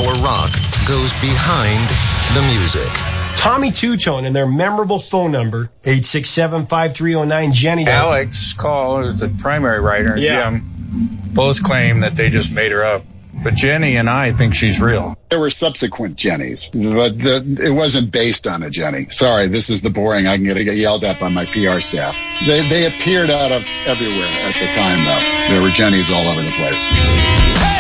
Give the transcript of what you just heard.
for rock goes behind the music. Tommy Two-Tone and their memorable phone number, 867-5309. Jenny. Alex Call is the primary writer, and Jim both claim that they just made her up. But Jenny and I think she's real. There were subsequent Jennies, but it wasn't based on a Jenny. Sorry, this is the boring. I can get yelled at by my PR staff. They appeared out of everywhere at the time, though. There were Jennies all over the place.